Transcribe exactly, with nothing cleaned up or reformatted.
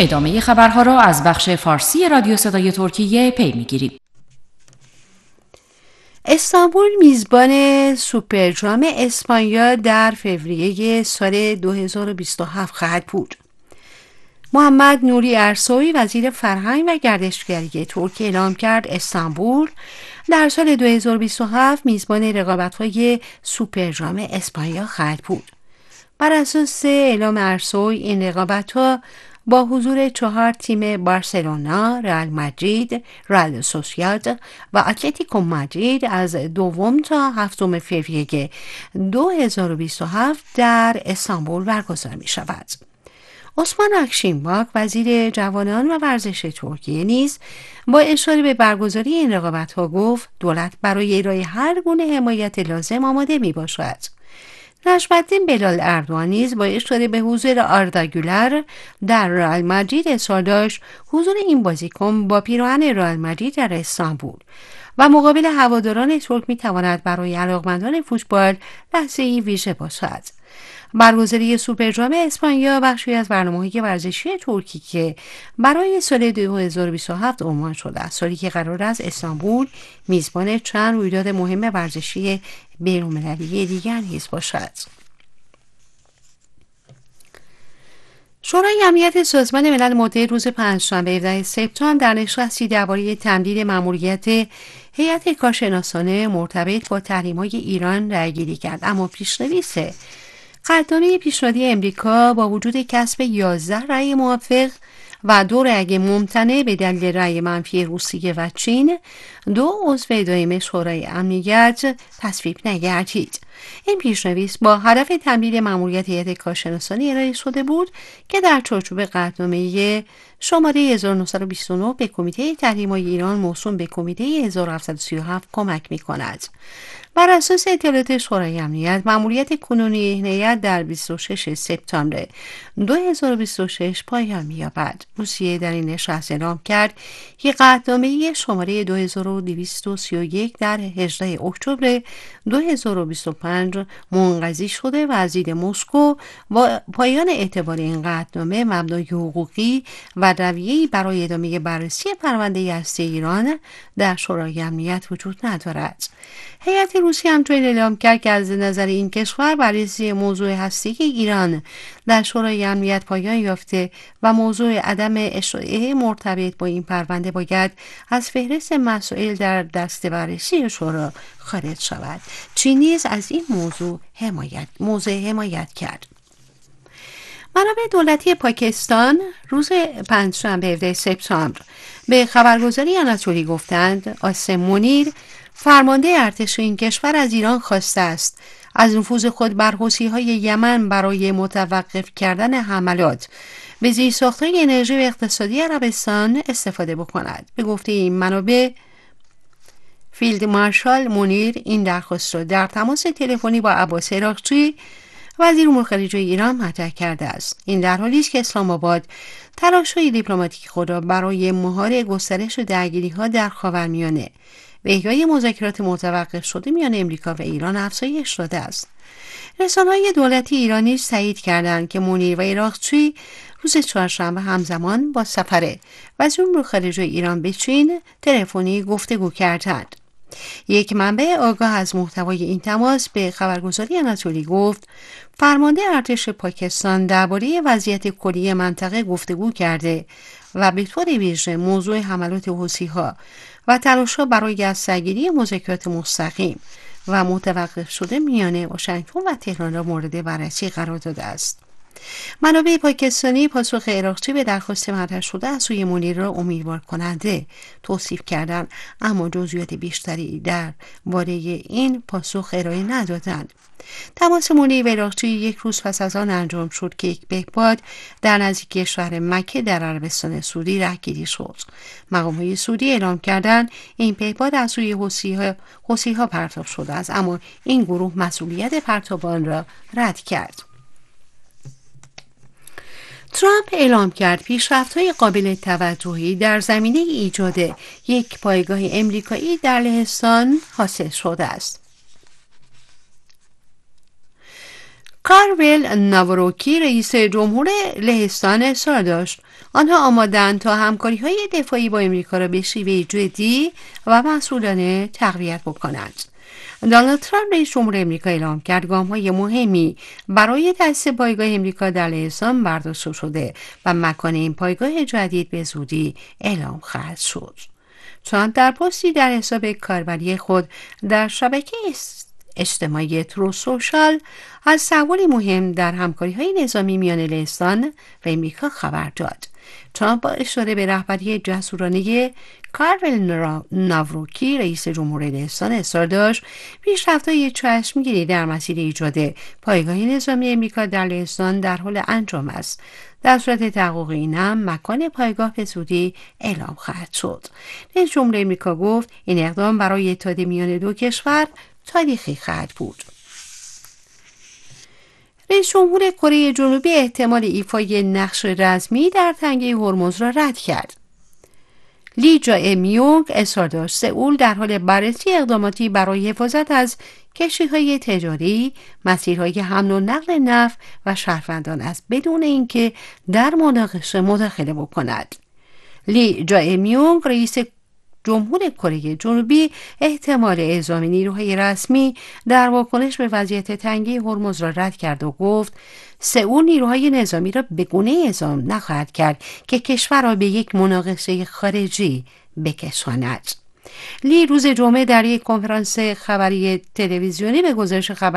ادامه خبرها را از بخش فارسی رادیو صدای ترکیه پی می‌گیریم. استانبول میزبان سوپرجام اسپانیا در فوریه سال دو هزار و بیست و هفت خواهد بود. محمد نوری ارسوی وزیر فرهنگ و گردشگری ترکیه اعلام کرد استانبول در سال دو هزار و بیست و هفت میزبان رقابت‌های سوپرجام اسپانیا خواهد بود. بر اساس اعلام ارسوی این رقابت‌ها با حضور چهار تیم بارسلونا، رئال مادرید، رئال سوسییداد و اتلتیکو مادرید از دوم تا هفتم فوریه دو هزار و بیست و هفت در استانبول برگزار می شود. عثمان اکشینباک وزیر جوانان و ورزش ترکیه نیز با اشاره به برگزاری این رقابت‌ها گفت دولت برای ارائه هر گونه حمایت لازم آماده می باشد. نجم‌الدین بلال اردوان نیز با اشاره به حضور آردا گولر در رئال مادرید اظهار داشت حضور این بازیکن با پیراهن رئال مادرید در استانبول و مقابل هواداران ترک می‌تواند برای علاقمندان فوتبال لحظه‌ای ویژه باشد. برگزاری سوپرجام اسپانیا بخشی از برنامه‌های ورزشی ترکی که برای سال دو هزار و بیست و هفت عنوان شده است، سالی که قرار است استانبول میزبان چند رویداد مهم ورزشی بین‌المللی دیگر نیز باشد. شورای امنیت سازمان ملل متحد روز پنجشنبه هفدهم سپتامبر در نشستی درباره تمدید مأموریت هیئت کارشناسانه مرتبط با تحریم‌های ایران رأی‌گیری کرد، اما پیش‌نویس قطعنامه پیشنهادی امریکا با وجود کسب یازده رأی موافق و دو رأی ممتنع به دلیل رأی منفی روسیه و چین، دو عضو دائم شورای امنیت تصویب نگردید. این پیشنویس با هدف تمدید مأموریت هیئت کارشناسانه ارائه شده بود که در چارچوب قطعنامه شماره هزار و نهصد و بیست و نه به کمیته تحریم‌های ایران موسوم به کمیته هزار و هفتصد و سی و هفت کمک می‌کند. بر اساس اطلاعات شورای امنیت، مأموریت کنونی این هیئت در بیست و ششم سپتامبر دو هزار و بیست و شش پایان می‌یابد. روسیه در این نشست اعلام کرد که قطعنامه شماره دو هزار و دویست و سی و یک در هجدهم اکتبر دو هزار و بیست و پنج منقضی شده و از دید مسکو با پایان اعتبار این قطعنامه مبنای حقوقی و رویه‌ای برای ادامه بررسی پرونده هسته ایران در شورای امنیت وجود ندارد. هیئت روسیه همچنین اعلام کرد که از نظر این کشور بررسی موضوع هسته‌ای ایران در شورای امنیت پایان یافته و موضوع عدم اشاعه مرتبط با این پرونده باید از فهرست مسائل در دست بررسی شورا خارج شود. چین نیز از این موضوع حمایت موضوع حمایت کرد. منابع دولتی پاکستان روز پنجشنبه هفدهم سپتامبر به خبرگزاری آناتولی گفتند آسم منیر فرمانده ارتش این کشور از ایران خواسته است از نفوذ خود بر حوثی‌های یمن برای متوقف کردن حملات به زیرساخت‌های انرژی و اقتصادی عربستان استفاده بکند. به گفته این منابع، فیلد مارشال منیر این درخواست را در تماس تلفنی با عباس عراقچی وزیر امور خارجه ایران مطرح کرده است. این در حالی است که اسلام آباد تلاش‌های دیپلماتیک خود را برای مهار گسترش درگیری‌ها در خاورمیانه و احیای مذاکرات متوقف شده میان امریکا و ایران افزایش داده است. رسانه‌های دولتی ایرانی تایید کردند که منیر و عراقچی روز چهارشنبه همزمان با سفر وزیر امور خارجه ایران به چین تلفنی گفتگو کردند. یک منبع آگاه از محتوای این تماس به خبرگزاری آناتولی گفت فرمانده ارتش پاکستان درباره وضعیت کلی منطقه گفتگو کرده و به طور ویژه موضوع حملات حوثی‌ها و تلاش‌ها برای از سرگیری مذاکرات مستقیم و متوقف شده میان واشنگتن و تهران را مورد بررسی قرار داده است. منابع پاکستانی پاسخ عراقچی به درخواست مطرح شده از سوی منیر را امیدوار کننده توصیف کردند، اما جزئیات بیشتری در باره این پاسخ ارائه ندادند. تماس منیر و عراقچی یک روز پس از آن انجام شد که یک پهپاد در نزدیکی شهر مکه در عربستان سعودی رهگیری شد. مقام‌های سعودی اعلام کردند این پهپاد از سوی حوثی‌ها حوثی‌ها پرتاب شده است، اما این گروه مسئولیت پرتاب آن را رد کرد. ترامپ اعلام کرد پیشرفت‌های قابل توجهی در زمینه ایجاد یک پایگاه امریکایی در لهستان حاصل شده است. کارول ناوروکی رئیس جمهور لهستان اصرار داشت آنها آماده‌اند تا همکاری‌های دفاعی با امریکا را به شیوه جدی و مسئولانه تقویت بکنند. دونالد ترامپ رئیس جمهور امریکا اعلام کرد گام‌های مهمی برای تأسیس پایگاه امریکا در لهستان برداشته شده و مکان این پایگاه جدید به زودی اعلام خواهد شد. ترامپ در پستی در حساب کاربری خود در شبکه اجتماعی تروث سوشال از تحولی مهم در همکاری‌های نظامی میان لهستان و امریکا خبر داد. ترامپ با اشاره به رهبری جسورانه کارول ناوروکی رئیس جمهور لهستان اصرار داشت پیشرفت‌های چشمگیری در مسیر ایجاد پایگاه نظامی امریکا در لهستان در حال انجام است. در صورت تحقق این هم مکان پایگاه به زودی اعلام خواهد شد. رئیس جمهور امریکا گفت این اقدام برای اتحاد میان دو کشور تاریخی خواهد بود. رئیس جمهور کره جنوبی احتمال ایفای نقش رسمی در تنگه هرمز را رد کرد. لی جا میونگ اصرار داشت سئول در حال بررسی اقداماتی برای حفاظت از کشتی‌های تجاری، مسیرهای حمل و نقل نفت و شهروندان است بدون اینکه در مناقشه مداخله بکند. لی جا میونگ رئیس جمهور کره جنوبی احتمال اعزام نیروهای رسمی در واکنش به وضعیت تنگی هرمز را رد کرد و گفت سئول نیروهای نظامی را به گونه‌ای اعزام نخواهد کرد که کشور را به یک مناقشه خارجی بکشاند. لی روز جمعه در یک کنفرانس خبری تلویزیونی به گزارش خبر